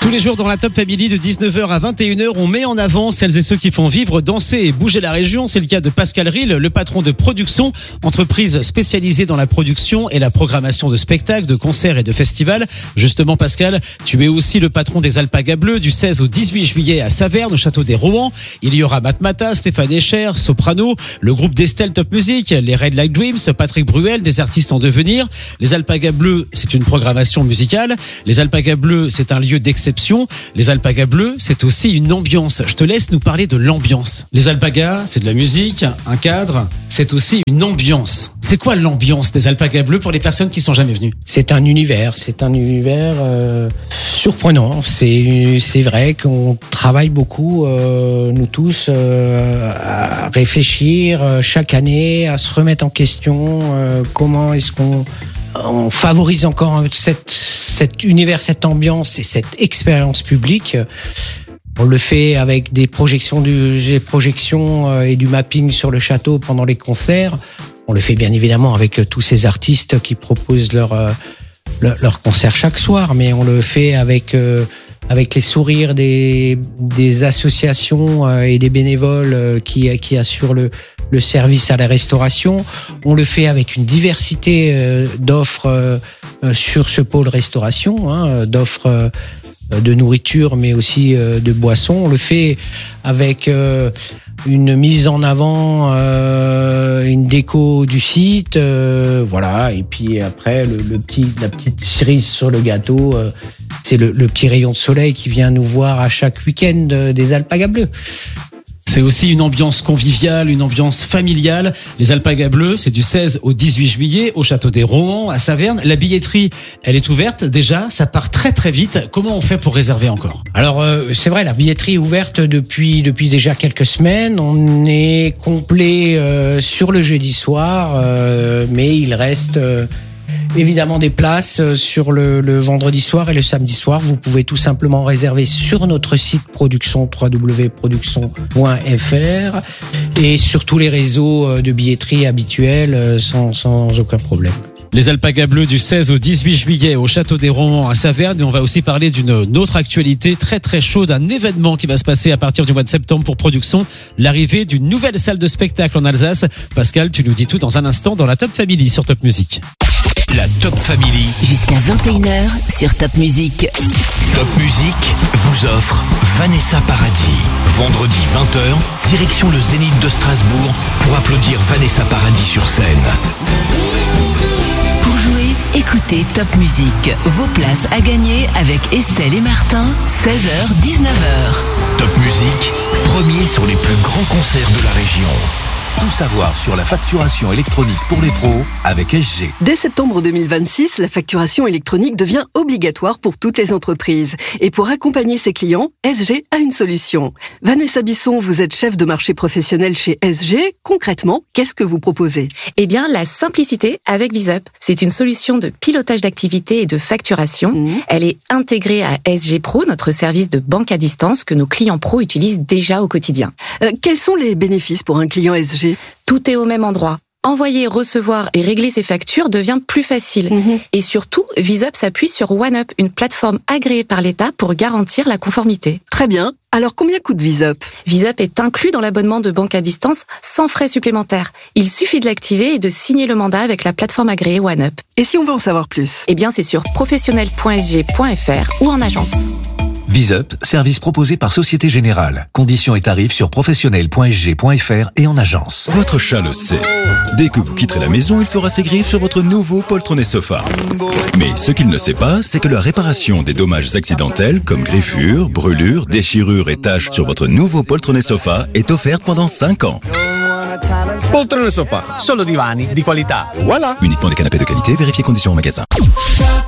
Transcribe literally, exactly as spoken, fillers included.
Tous les jours dans la Top Family de dix-neuf heures à vingt et une heures, on met en avant celles et ceux qui font vivre, danser et bouger la région. C'est le cas de Pascal Ril, le patron de Production, entreprise spécialisée dans la production et la programmation de spectacles, de concerts et de festivals. Justement Pascal, tu es aussi le patron des Alpagas Bleus du seize au dix-huit juillet à Saverne, au château des Rohan. Il y aura Matmata, Stéphane Echer, Soprano, le groupe d'Estelle Top Music, les Red Light Dreams, Patrick Bruel, des artistes en devenir. Les Alpagas Bleus, c'est une programmation musicale. Les Alpagas Bleus, c'est un lieu d'exception. Les Alpagas Bleus, c'est aussi une ambiance. Je te laisse nous parler de l'ambiance. Les Alpagas, c'est de la musique, un cadre, c'est aussi une ambiance. C'est quoi l'ambiance des Alpagas Bleus pour les personnes qui sont jamais venues? C'est un univers, c'est un univers euh, surprenant. C'est c'est vrai qu'on travaille beaucoup, euh, nous tous, euh, à réfléchir euh, chaque année, à se remettre en question. Euh, comment est-ce qu'on on favorise encore cette, cet univers, cette ambiance et cette expérience publique. On le fait avec des projections, du, des projections et du mapping sur le château pendant les concerts. On le fait bien évidemment avec tous ces artistes qui proposent leur, leur, leur concert chaque soir, mais on le fait avec, avec les sourires des, des associations et des bénévoles qui, qui assurent le, le service à la restauration. On le fait avec une diversité euh, d'offres euh, sur ce pôle restauration, hein, d'offres euh, de nourriture, mais aussi euh, de boissons. On le fait avec euh, une mise en avant, euh, une déco du site, euh, voilà. Et puis après, le, le petit, la petite cerise sur le gâteau, euh, c'est le, le petit rayon de soleil qui vient nous voir à chaque week-end des Alpagas Bleus. C'est aussi une ambiance conviviale, une ambiance familiale. Les Alpagas Bleus, c'est du seize au dix-huit juillet au château des Rohan à Saverne. La billetterie, elle est ouverte déjà, ça part très très vite. Comment on fait pour réserver encore? Alors euh, c'est vrai, la billetterie est ouverte depuis depuis déjà quelques semaines. On est complet euh, sur le jeudi soir, euh, mais il reste euh, évidemment des places sur le, le vendredi soir et le samedi soir. Vous pouvez tout simplement réserver sur notre site production, w w w point production point f r, et sur tous les réseaux de billetterie habituels sans, sans aucun problème. Les Alpagas Bleus du seize au dix-huit juillet au château des Rohan à Saverne. Et on va aussi parler d'une autre actualité très très chaude, un événement qui va se passer à partir du mois de septembre pour Production, l'arrivée d'une nouvelle salle de spectacle en Alsace. Pascal, tu nous dis tout dans un instant dans la Top Family sur Top Music. La Top Family. Jusqu'à vingt et une heures sur Top Music. Top Music vous offre Vanessa Paradis. Vendredi vingt heures, direction le Zénith de Strasbourg pour applaudir Vanessa Paradis sur scène. Pour jouer, écoutez Top Music. Vos places à gagner avec Estelle et Martin, seize heures dix-neuf heures. Top Music, premier sur les plus grands concerts de la région. Tout savoir sur la facturation électronique pour les pros avec S G. Dès septembre deux mille vingt-six, la facturation électronique devient obligatoire pour toutes les entreprises. Et pour accompagner ses clients, S G a une solution. Vanessa Bisson, vous êtes chef de marché professionnel chez S G. Concrètement, qu'est-ce que vous proposez? Eh bien, la simplicité avec VisUp. C'est une solution de pilotage d'activité et de facturation. Mmh. Elle est intégrée à S G Pro, notre service de banque à distance que nos clients pros utilisent déjà au quotidien. Euh, quels sont les bénéfices pour un client S G? Tout est au même endroit. Envoyer, recevoir et régler ses factures devient plus facile. Mmh. Et surtout, VisUp s'appuie sur OneUp, une plateforme agréée par l'État pour garantir la conformité. Très bien. Alors combien coûte VisUp? VisUp est inclus dans l'abonnement de banque à distance sans frais supplémentaires. Il suffit de l'activer et de signer le mandat avec la plateforme agréée OneUp. Et si on veut en savoir plus? Eh bien, c'est sur professionnel point s g point f r ou en agence. VisUp, service proposé par Société Générale. Conditions et tarifs sur professionnel point s g point f r et en agence. Votre chat le sait. Dès que vous quitterez la maison, il fera ses griffes sur votre nouveau poltronnet sofa. Mais ce qu'il ne sait pas, c'est que la réparation des dommages accidentels, comme griffures, brûlures, déchirures et taches sur votre nouveau poltronnet sofa est offerte pendant cinq ans. Poltrone sofa, solo divani di qualità. Voilà. Uniquement des canapés de qualité, vérifiez conditions en magasin.